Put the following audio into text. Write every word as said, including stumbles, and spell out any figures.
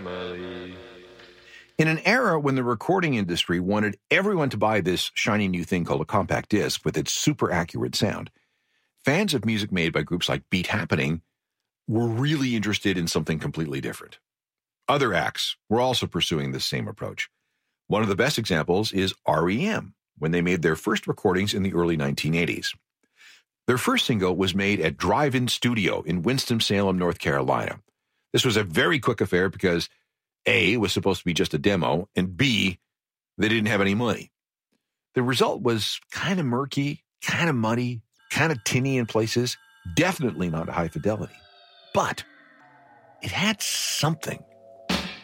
Molly. In an era when the recording industry wanted everyone to buy this shiny new thing called a compact disc with its super accurate sound, fans of music made by groups like Beat Happening were really interested in something completely different. Other acts were also pursuing this same approach. One of the best examples is R E M, when they made their first recordings in the early nineteen eighties. Their first single was made at Drive-In Studio in Winston-Salem, North Carolina. This was a very quick affair because A, it was supposed to be just a demo, and B, they didn't have any money. The result was kind of murky, kind of muddy, kind of tinny in places, definitely not high fidelity. But it had something.